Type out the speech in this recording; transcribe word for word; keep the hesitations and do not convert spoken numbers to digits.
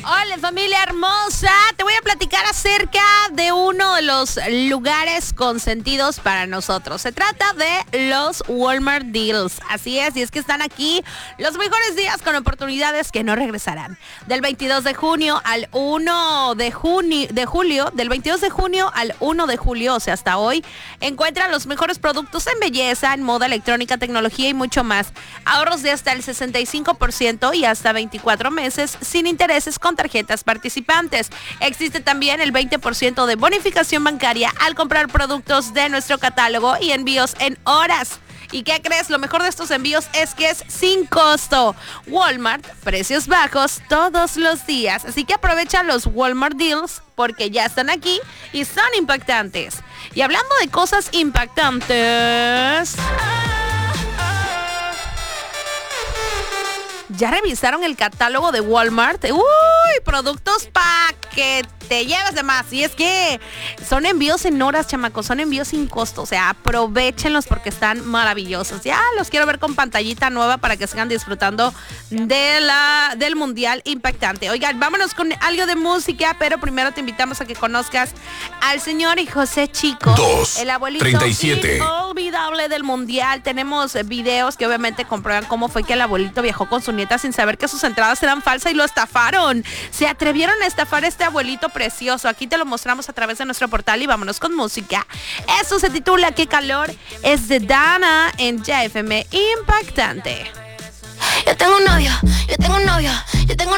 Hola familia hermosa, te voy a platicar acerca de uno de los lugares consentidos para nosotros. Se trata de los Walmart Deals. Así es, y es que están aquí los mejores días con oportunidades que no regresarán. Del veintidós de junio al uno de junio, de julio, del veintidós de junio al uno de julio, o sea hasta hoy, encuentra los mejores productos en belleza, en moda, electrónica, tecnología y mucho más. Ahorros de hasta el sesenta y cinco por ciento y hasta veinticuatro meses sin intereses con tarjetas participantes. Existe también el veinte por ciento de bonificación bancaria al comprar productos de nuestro catálogo y envíos en horas. ¿Y qué crees? Lo mejor de estos envíos es que es sin costo. Walmart, precios bajos todos los días. Así que aprovecha los Walmart Deals porque ya están aquí y son impactantes. Y hablando de cosas impactantes, ¿ya revisaron el catálogo de Walmart? ¡Uy! Productos para que te lleves de más. Y es que son envíos en horas, chamacos. Son envíos sin costo. O sea, aprovechenlos porque están maravillosos. Ya los quiero ver con pantallita nueva para que sigan disfrutando de la, del Mundial impactante. Oigan, vámonos con algo de música, pero primero te invitamos a que conozcas al señor José Chico. dos, el abuelito treinta y siete. inolvidable del Mundial. Tenemos videos que obviamente comprueban cómo fue que el abuelito viajó con su nieta sin saber que sus entradas eran falsas y lo estafaron. Se atrevieron a estafar a este abuelito precioso. Aquí te lo mostramos a través de nuestro portal y vámonos con música. Esto se titula ¿Qué calor? Es de Dana en Ya F M Impactante. Yo tengo un novio, yo tengo un novio, yo tengo un